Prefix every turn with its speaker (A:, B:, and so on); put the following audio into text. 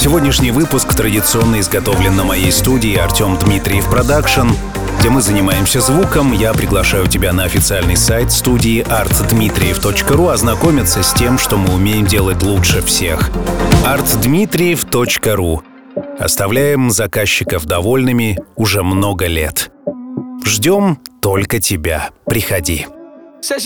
A: Сегодняшний выпуск традиционно изготовлен на моей студии Артем Дмитриев Продакшн, где мы занимаемся звуком. Я приглашаю тебя на официальный сайт студии artdmitriev.ru ознакомиться с тем, что мы умеем делать лучше всех. artdmitriev.ru. Оставляем заказчиков довольными уже много лет. Ждем только тебя. Приходи.